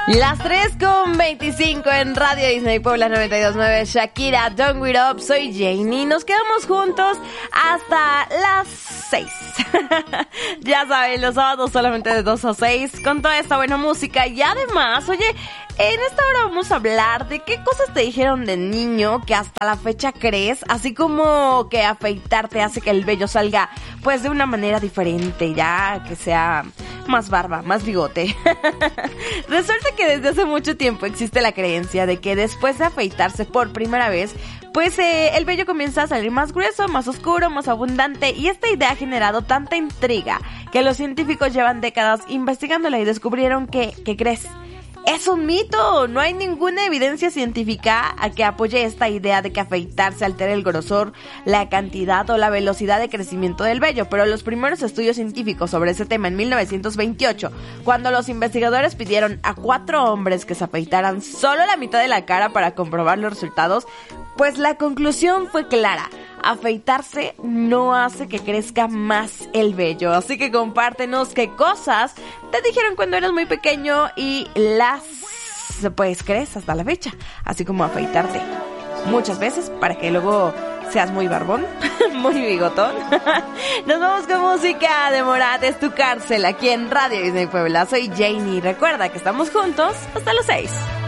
Las 3:25 en Radio Disney Puebla 92.9, Shakira, Don't It Up. Soy Janie, nos quedamos juntos hasta las 6. Ya saben, los sábados solamente de 2 a 6 con toda esta buena música. Y además, oye, en esta hora vamos a hablar de qué cosas te dijeron de niño que hasta la fecha crees, así como que afeitarte hace que el vello salga pues de una manera diferente, ya que sea más barba, más bigote. Resulta que desde hace mucho tiempo existe la creencia de que después de afeitarse por primera vez, pues el vello comienza a salir más grueso, más oscuro, más abundante, y esta idea ha generado tanta intriga que los científicos llevan décadas investigándola y descubrieron que, ¿qué crees? Es un mito, no hay ninguna evidencia científica a que apoye esta idea de que afeitarse altera el grosor, la cantidad o la velocidad de crecimiento del vello, pero los primeros estudios científicos sobre ese tema en 1928, cuando los investigadores pidieron a 4 hombres que se afeitaran solo la mitad de la cara para comprobar los resultados, pues la conclusión fue clara. Afeitarse no hace que crezca más el vello. Así que compártenos qué cosas te dijeron cuando eras muy pequeño y las pues crees hasta la fecha. Así como afeitarte muchas veces para que luego seas muy barbón, muy bigotón. Nos vamos con música de Morat, Es tu cárcel, aquí en Radio Disney Puebla. Soy Janie. Recuerda que estamos juntos hasta las 6.